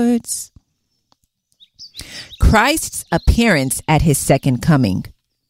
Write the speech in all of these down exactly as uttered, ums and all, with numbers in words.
Lords. Christ's appearance at his second coming.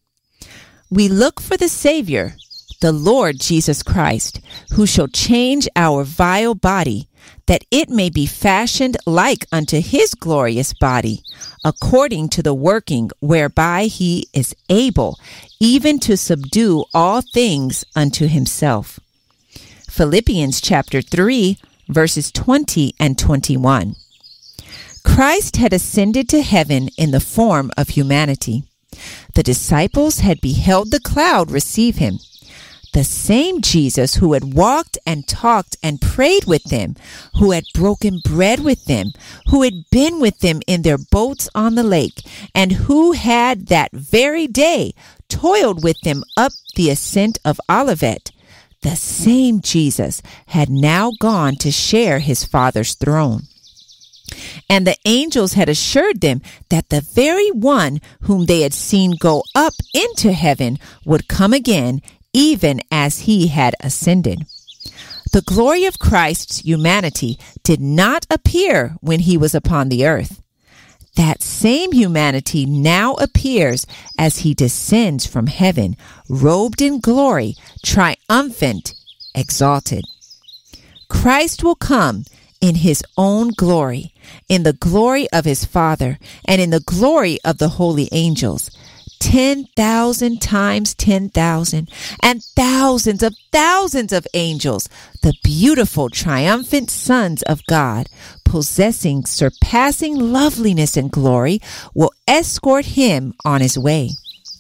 We look for the Savior, the Lord Jesus Christ, who shall change our vile body, that it may be fashioned like unto his glorious body, according to the working whereby he is able even to subdue all things unto himself. Philippians chapter three, verses twenty and twenty-one. Christ had ascended to heaven in the form of humanity. The disciples had beheld the cloud receive him. The same Jesus who had walked and talked and prayed with them, who had broken bread with them, who had been with them in their boats on the lake, and who had that very day toiled with them up the ascent of Olivet, the same Jesus had now gone to share his Father's throne. And the angels had assured them that the very one whom they had seen go up into heaven would come again, even as he had ascended. The glory of Christ's humanity did not appear when he was upon the earth. That same humanity now appears as he descends from heaven, robed in glory, triumphant, exalted. Christ will come in his own glory, in the glory of his Father, and in the glory of the holy angels, ten thousand times ten thousand, and thousands of thousands of angels, the beautiful, triumphant sons of God, possessing surpassing loveliness and glory, will escort him on his way.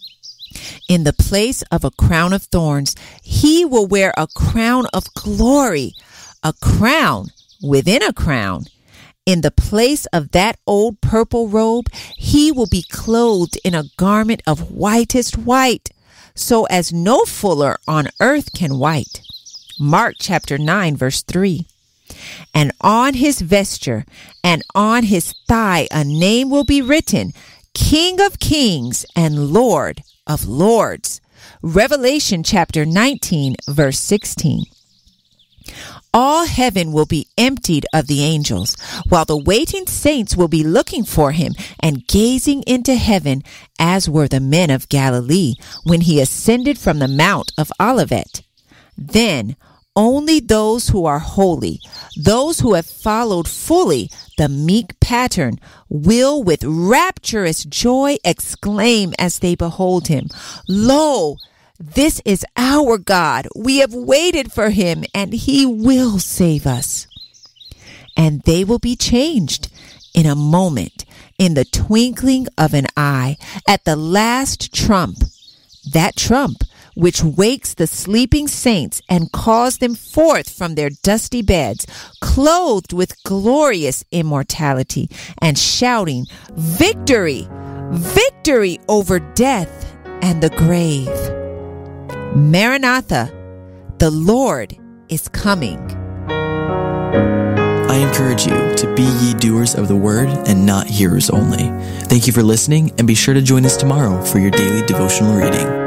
In the place of a crown of thorns, he will wear a crown of glory, a crown within a crown. In the place of that old purple robe, he will be clothed in a garment of whitest white, so as no fuller on earth can white. Mark chapter nine, verse three. And on his vesture and on his thigh a name will be written, King of Kings and Lord of Lords. Revelation chapter nineteen, verse sixteen. All heaven will be emptied of the angels, while the waiting saints will be looking for him and gazing into heaven, as were the men of Galilee when he ascended from the Mount of Olivet. Then only those who are holy, those who have followed fully the meek pattern, will with rapturous joy exclaim as they behold him, Lo, this is our God. We have waited for him, and he will save us. And they will be changed in a moment, in the twinkling of an eye, at the last trump, that trump which wakes the sleeping saints and calls them forth from their dusty beds, clothed with glorious immortality, and shouting, Victory! Victory over death and the grave! Maranatha, the Lord is coming. I encourage you to be ye doers of the word and not hearers only. Thank you for listening, and be sure to join us tomorrow for your daily devotional reading.